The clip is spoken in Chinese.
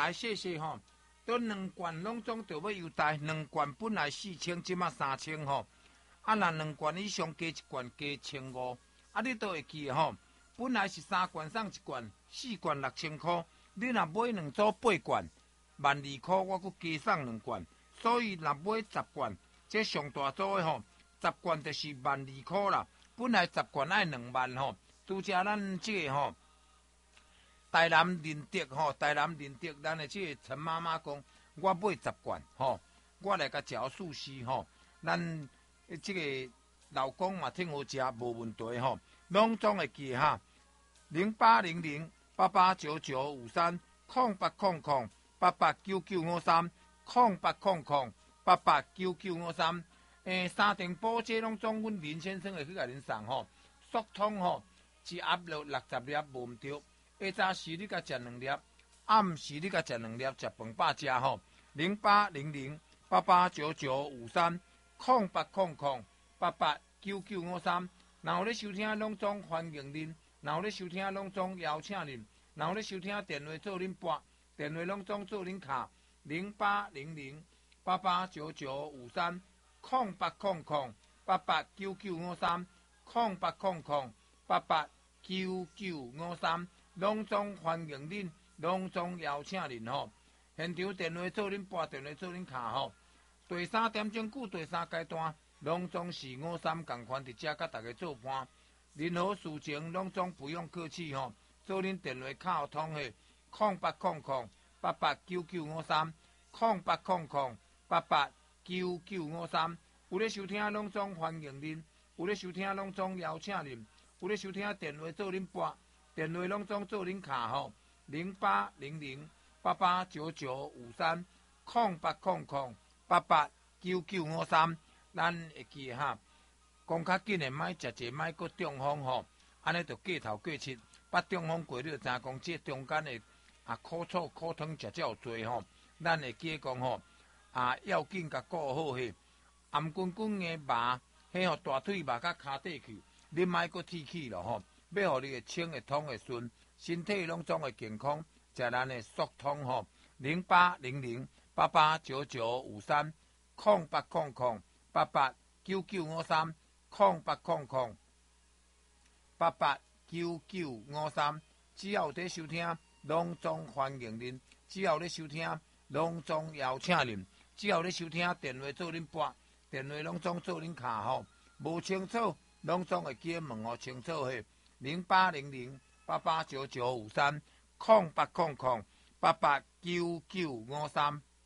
来细细吼，都2罐拢总着要优待，2罐本来4000，即马3000吼。啊，若2罐以上加1罐加1500，啊，你都会记吼。本来是3罐送1罐，4罐6000块。你若买2组8罐，12000块，我佮加送2罐。所以若买10罐，这上大组的吼，10罐就是12000块啦。本来10罐爱2万吼，拄则咱这个吼。台南仁德吼，台南仁德，咱的这个陈妈妈讲，我买10罐吼，我来甲嚼素食吼，咱这个老公嘛挺好食，无问题吼，拢总会记哈。0800-889953，0800-889953，3重保这拢总阮林先生会去甲恁送吼，速通吼，一盒落60粒无毋对。下早时你甲食2粒，暗时你甲食2粒，食饭饱食吼。0800-889953，0800-889953。然后咧收听拢总欢迎恁，然后咧收听拢总邀请恁，然后咧收听电话做恁拨，电话拢总做恁卡。0800-889953，0800-889953，拢总欢迎恁，拢总邀请恁吼。现场电话做恁拨，电话做恁卡吼。第3点钟句，第3阶段，拢总是53共款伫遮甲大家做伴。任何事情拢总不用客气吼，做恁电话卡有通的0800-889953，0800-889953。有咧收听拢总欢迎恁，有咧收听拢总邀请恁，有咧收听电话做恁拨，电话拢总做恁卡吼。0800-889953，0800-889953，咱会记哈。讲较紧的，莫食济，莫搁中风吼，安尼就过头过切。捌中风过，你就知讲这中间的苦楚苦汤食遮有多吼。咱会记讲吼，要紧甲顾好嘿。暗滚滚的麻，迄吼大腿麻甲骹底去，你莫搁铁起咯吼。要互你的清会通会顺，身体拢总会健康。食咱的速通吼，0800-889953，0800-889953，只要有在收听，拢总欢迎恁；只要有咧收听，拢总邀请恁；只要有咧收听，电话做恁拨，电话拢总做恁卡吼。无清楚，拢总会记问互清楚嘿。0800-889953，0800-889953。